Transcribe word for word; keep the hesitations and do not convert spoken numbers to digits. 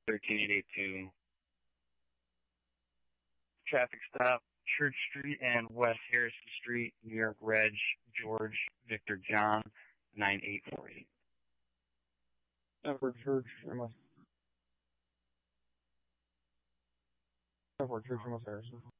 thirteen eight eight two. Traffic stop, Church Street and West Harrison Street, New York, Reg, George, Victor, John, nine eight four eight. For Church, and West. For Church and West Harrison.